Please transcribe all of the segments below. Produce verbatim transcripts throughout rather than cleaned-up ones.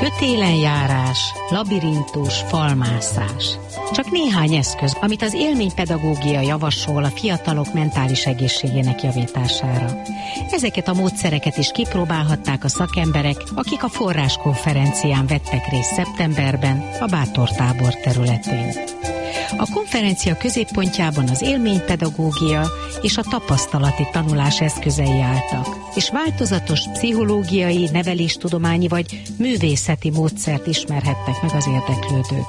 Kötélenjárás, labirintus, falmászás. Csak néhány eszköz, amit az élménypedagógia javasol a fiatalok mentális egészségének javítására. Ezeket a módszereket is kipróbálhatták a szakemberek, akik a Forrás konferencián vettek részt szeptemberben a Bátor tábor területén. A konferencia középpontjában az élménypedagógia és a tapasztalati tanulás eszközei álltak, és változatos pszichológiai, neveléstudományi vagy művészeti módszert ismerhettek meg az érdeklődők.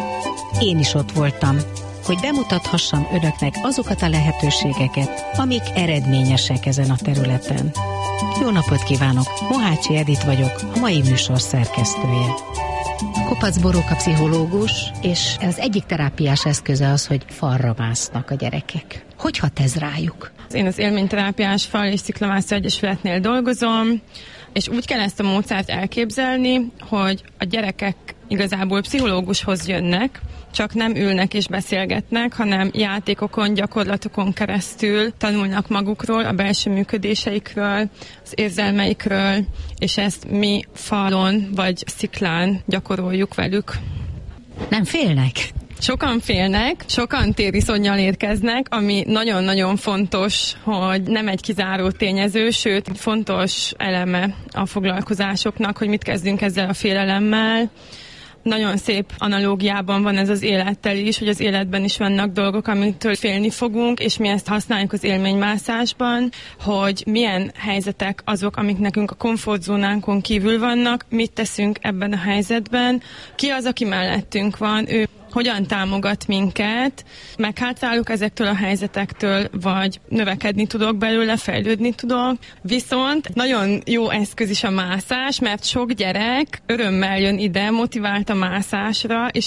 Én is ott voltam, hogy bemutathassam önöknek azokat a lehetőségeket, amik eredményesek ezen a területen. Jó napot kívánok! Mohácsi Edit vagyok, a mai műsor szerkesztője. Kopasz Boróka pszichológus, és az egyik terápiás eszköze az, hogy falra másznak a gyerekek. Hogy hat ez rájuk? Én az élményterápiás fal és sziklamászó egyesületnél dolgozom, és úgy kell ezt a módszert elképzelni, hogy a gyerekek igazából pszichológushoz jönnek, csak nem ülnek és beszélgetnek, hanem játékokon, gyakorlatokon keresztül tanulnak magukról, a belső működéseikről, az érzelmeikről, és ezt mi falon vagy sziklán gyakoroljuk velük. Nem félnek? Sokan félnek, sokan tériszonnyal érkeznek, ami nagyon-nagyon fontos, hogy nem egy kizáró tényező, sőt, fontos eleme a foglalkozásoknak, hogy mit kezdünk ezzel a félelemmel. Nagyon szép analógiában van ez az élettel is, hogy az életben is vannak dolgok, amitől félni fogunk, és mi ezt használjuk az élménymászásban, hogy milyen helyzetek azok, amik nekünk a komfortzónánkon kívül vannak, mit teszünk ebben a helyzetben, ki az, aki mellettünk van, ő hogyan támogat minket, meghátrálok ezektől a helyzetektől, vagy növekedni tudok belőle, fejlődni tudok. Viszont nagyon jó eszköz is a mászás, mert sok gyerek örömmel jön ide, motivált a mászásra, és